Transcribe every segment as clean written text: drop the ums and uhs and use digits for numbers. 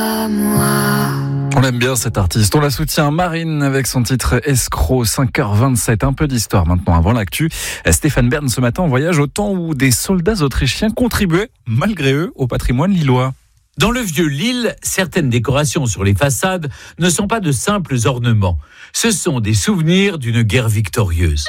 On aime bien cet artiste, on la soutient. Marine avec son titre Escroc, 5h27. Un peu d'histoire maintenant avant l'actu. Stéphane Bern ce matin en voyage au temps où des soldats autrichiens contribuaient, malgré eux, au patrimoine lillois. Dans le vieux Lille, certaines décorations sur les façades ne sont pas de simples ornements. Ce sont des souvenirs d'une guerre victorieuse.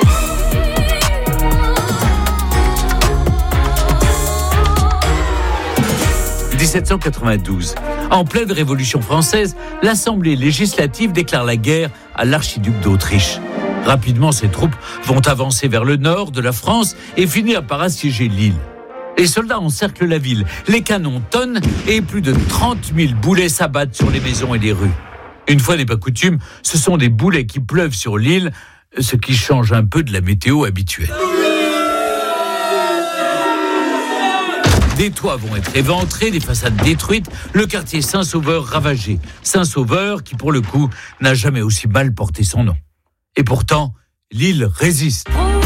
« 1792. En pleine Révolution française, l'Assemblée législative déclare la guerre à l'archiduc d'Autriche. Rapidement, ses troupes vont avancer vers le nord de la France et finir par assiéger Lille. Les soldats encerclent la ville, les canons tonnent et plus de 30 000 boulets s'abattent sur les maisons et les rues. Une fois n'est pas coutume, ce sont des boulets qui pleuvent sur Lille, ce qui change un peu de la météo habituelle. Des toits vont être éventrés, des façades détruites, le quartier Saint-Sauveur ravagé. Saint-Sauveur qui, pour le coup, n'a jamais aussi mal porté son nom. Et pourtant, Lille résiste.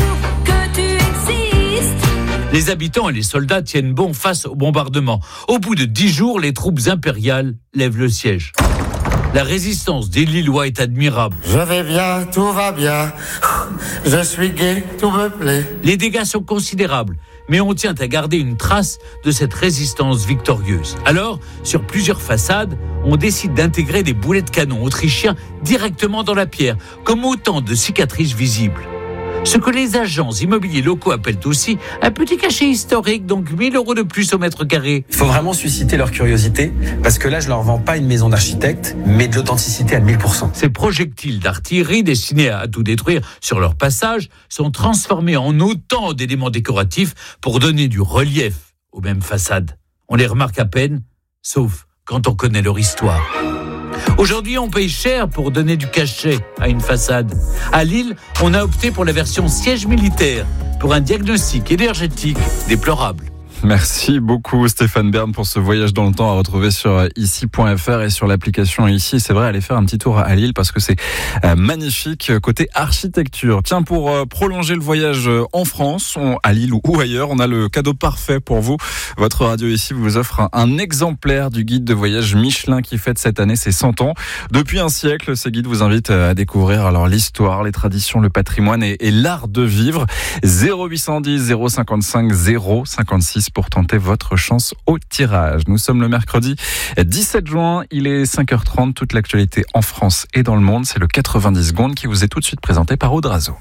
Les habitants et les soldats tiennent bon face au bombardement. Au bout de 10 jours, les troupes impériales lèvent le siège. La résistance des Lillois est admirable. Je vais bien, tout va bien. Je suis gai, tout me plaît. Les dégâts sont considérables, mais on tient à garder une trace de cette résistance victorieuse. Alors, sur plusieurs façades, on décide d'intégrer des boulets de canon autrichiens directement dans la pierre, comme autant de cicatrices visibles. Ce que les agents immobiliers locaux appellent aussi un petit cachet historique, donc 1 000 € de plus au mètre carré. Il faut vraiment susciter leur curiosité, parce que là, je leur vends pas une maison d'architecte, mais de l'authenticité à 1000%. Ces projectiles d'artillerie destinés à tout détruire sur leur passage sont transformés en autant d'éléments décoratifs pour donner du relief aux mêmes façades. On les remarque à peine, sauf quand on connaît leur histoire. Aujourd'hui, on paye cher pour donner du cachet à une façade. À Lille, on a opté pour la version siège militaire, pour un diagnostic énergétique déplorable. Merci beaucoup Stéphane Bern pour ce voyage dans le temps à retrouver sur ici.fr et sur l'application Ici. C'est vrai, allez faire un petit tour à Lille parce que c'est magnifique côté architecture. Tiens, pour prolonger le voyage en France, à Lille ou ailleurs, on a le cadeau parfait pour vous. Votre radio Ici vous offre un exemplaire du guide de voyage Michelin qui fête cette année ses 100 ans. Depuis un siècle, ces guides vous invitent à découvrir alors l'histoire, les traditions, le patrimoine et l'art de vivre. 0810 055 056 pour tenter votre chance au tirage. Nous sommes le mercredi 17 juin, il est 5h30, toute l'actualité en France et dans le monde, c'est le 90 secondes qui vous est tout de suite présenté par Audrazo.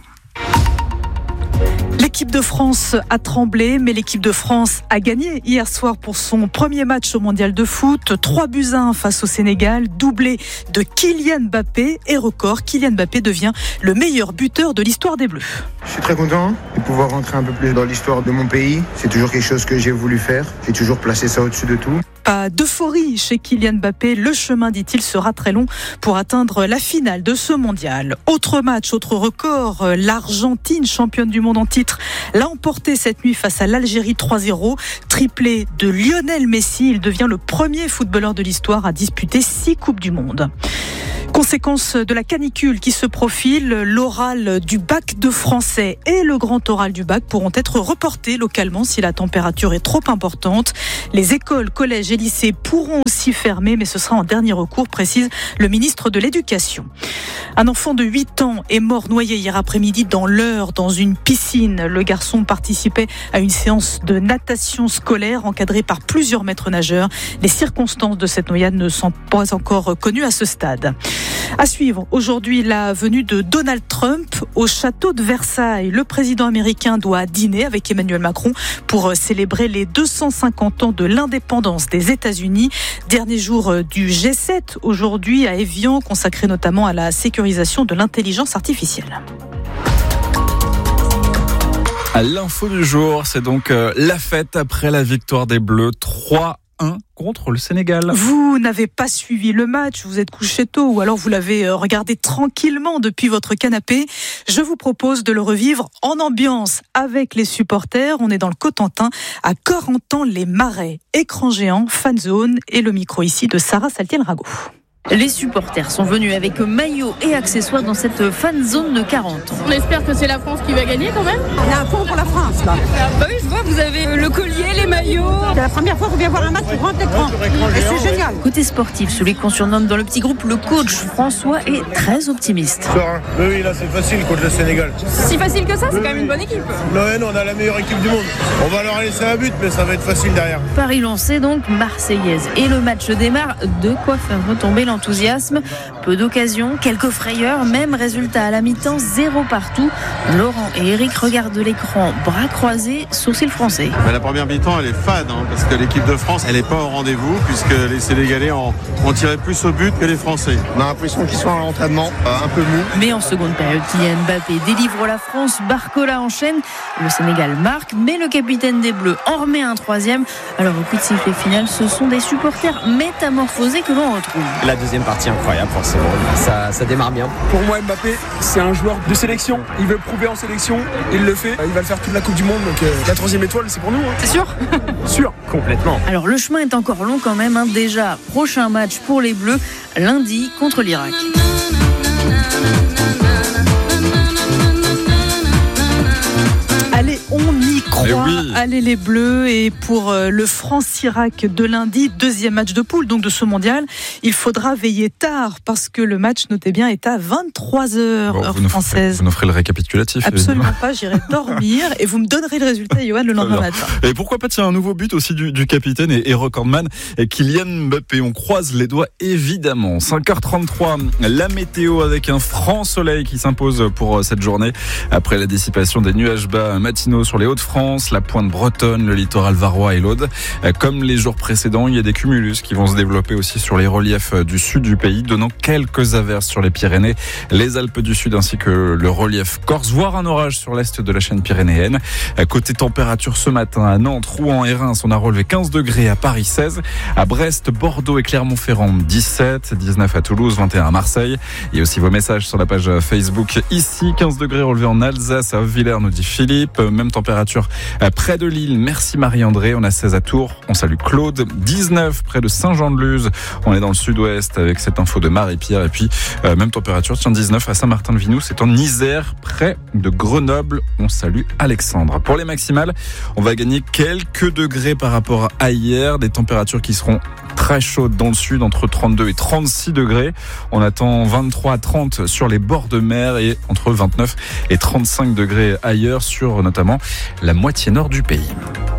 L'équipe de France a tremblé, mais l'équipe de France a gagné hier soir pour son premier match au Mondial de foot. 3-1 face au Sénégal, doublé de Kylian Mbappé et record. Kylian Mbappé devient le meilleur buteur de l'histoire des Bleus. Je suis très content de pouvoir rentrer un peu plus dans l'histoire de mon pays. C'est toujours quelque chose que j'ai voulu faire. J'ai toujours placé ça au-dessus de tout. Pas d'euphorie chez Kylian Mbappé. Le chemin, dit-il, sera très long pour atteindre la finale de ce mondial. Autre match, autre record. L'Argentine, championne du monde en titre, l'a emporté cette nuit face à l'Algérie 3-0. Triplé de Lionel Messi, il devient le premier footballeur de l'histoire à disputer 6 Coupes du Monde. Conséquence de la canicule qui se profile, l'oral du bac de français et le grand oral du bac pourront être reportés localement si la température est trop importante. Les écoles, collèges et lycées pourront aussi fermer, mais ce sera en dernier recours, précise le ministre de l'Éducation. Un enfant de 8 ans est mort noyé hier après-midi dans l'Eure, dans une piscine. Le garçon participait à une séance de natation scolaire encadrée par plusieurs maîtres nageurs. Les circonstances de cette noyade ne sont pas encore connues à ce stade. À suivre, aujourd'hui, la venue de Donald Trump au château de Versailles. Le président américain doit dîner avec Emmanuel Macron pour célébrer les 250 ans de l'indépendance des États-Unis. Dernier jour du G7 aujourd'hui à Évian, consacré notamment à la sécurisation de l'intelligence artificielle. À l'info du jour, c'est donc la fête après la victoire des Bleus 3-1 contre le Sénégal. Vous n'avez pas suivi le match, vous êtes couché tôt ou alors vous l'avez regardé tranquillement depuis votre canapé. Je vous propose de le revivre en ambiance avec les supporters. On est dans le Cotentin, à Corentin-les-Marais. Écran géant, fan zone et le micro ici de Sarah Saltiel-Rago. Les supporters sont venus avec maillots et accessoires dans cette fan zone de 40 ans. On espère que c'est la France qui va gagner quand même. On est à fond pour la France là. Bah oui, je vois, vous avez le collier, les maillots. C'est la première fois qu'on vient voir un match sur grand écran. Et c'est génial. Côté sportif, celui qu'on surnomme dans le petit groupe le coach François est très optimiste. Oui, là c'est facile contre le Sénégal. Si facile que ça, c'est quand même une bonne équipe. Non, on a la meilleure équipe du monde. On va leur laisser un but, mais ça va être facile derrière. Paris lancé donc, Marseillaise. Et le match démarre, de quoi faire retomber l'enthousiasme. Peu d'occasions, quelques frayeurs, même résultat à la mi-temps, 0 partout. Laurent et Eric regardent l'écran, bras croisés, sourcils français. La première mi-temps, elle est fade, parce que l'équipe de France, elle n'est pas au rendez-vous, puisque les Sénégalais ont tiré plus au but que les Français. On a l'impression qu'ils sont à l'entraînement, un peu mou. Mais en seconde période, Kylian Mbappé délivre la France, Barcola enchaîne, le Sénégal marque, mais le capitaine des Bleus en remet un troisième. Alors au coup de sifflet final, ce sont des supporters métamorphosés que l'on retrouve. La deuxième partie incroyable forcément, ça démarre bien. Pour moi Mbappé c'est un joueur de sélection, il veut prouver en sélection, il le fait, il va le faire toute la Coupe du Monde, donc la troisième étoile c'est pour nous. C'est sûr? Sûr, complètement. Alors le chemin est encore long quand même, déjà prochain match pour les Bleus, lundi contre l'Irak. Allez, on y croit. Oui. Allez les Bleus. Et pour le France-Irak de lundi, deuxième match de poule donc de ce mondial, il faudra veiller tard parce que le match, notez bien, est à 23h heure française. Vous nous ferez le récapitulatif. Absolument pas, j'irai dormir et vous me donnerez le résultat, Johan, le lendemain matin. Et pourquoi pas un nouveau but aussi du capitaine et recordman Kylian Mbappé. On croise les doigts évidemment. 5h33, la météo avec un franc soleil qui s'impose pour cette journée après la dissipation des nuages bas matinaux sur les Hauts-de-France, la pointe bretonne, le littoral varois et l'Aude. Comme les jours précédents, il y a des cumulus qui vont se développer aussi sur les reliefs du sud du pays, donnant quelques averses sur les Pyrénées, les Alpes du Sud ainsi que le relief corse, voire un orage sur l'est de la chaîne pyrénéenne. Côté température ce matin, à Nantes, Rouen et Reims, on a relevé 15 degrés, à Paris 16, à Brest, Bordeaux et Clermont-Ferrand 17, 19 à Toulouse, 21 à Marseille. Il y a aussi vos messages sur la page Facebook. Ici, 15 degrés relevés en Alsace, à Villers, nous dit Philippe. Même température près de Lille. Merci Marie-André. On a 16 à Tours. On salue Claude. 19 près de Saint-Jean-de-Luz. On est dans le sud-ouest avec cette info de Marie-Pierre. Et puis, même température, 19 à Saint-Martin-de-Vinoux. C'est en Isère, près de Grenoble. On salue Alexandre. Pour les maximales, on va gagner quelques degrés par rapport à hier. Des températures qui seront très chaudes dans le sud, entre 32 et 36 degrés. On attend 23 à 30 sur les bords de mer et entre 29 et 35 degrés ailleurs sur notamment la moitié nord du pays.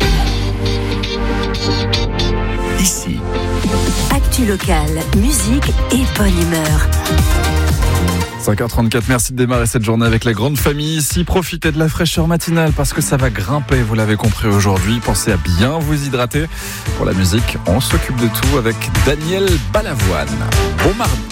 Ici. Actu locale, musique et bonne humeur. 5h34, merci de démarrer cette journée avec la grande famille ici. Profitez de la fraîcheur matinale parce que ça va grimper, vous l'avez compris aujourd'hui. Pensez à bien vous hydrater. Pour la musique, on s'occupe de tout avec Daniel Balavoine. Bon mardi.